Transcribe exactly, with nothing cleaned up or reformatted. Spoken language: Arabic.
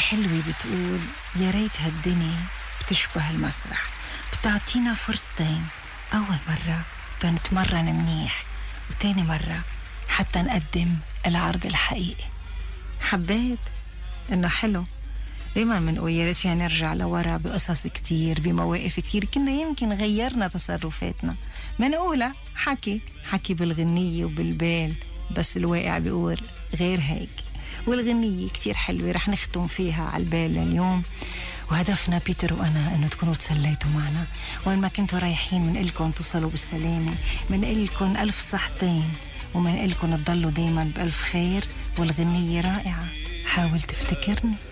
حلوة بتقول يا ريت هالدنيا بتشبه المسرح، بتعطينا فرصتين، أول مرة تنتمرن منيح، وتاني مرة حتى نقدم العرض الحقيقي. حبيت إنه حلو. دايما منقول يا ريت فينا نرجع لورا بقصص كتير، بمواقف كتير كنا يمكن غيرنا تصرفاتنا. منقولة حكي حكي بالغنية وبالبال، بس الواقع بيقول غير هيك. والغنية كتير حلوة رح نختم فيها على البال اليوم، وهدفنا بيتر وأنا أنه تكونوا تسليتوا معنا وين ما كنتوا رايحين. من إلكم توصلوا بالسلامة، من إلكم ألف صحتين، ومن إلكم تضلوا دايما بألف خير. والغنية رائعة، حاول تفتكرني.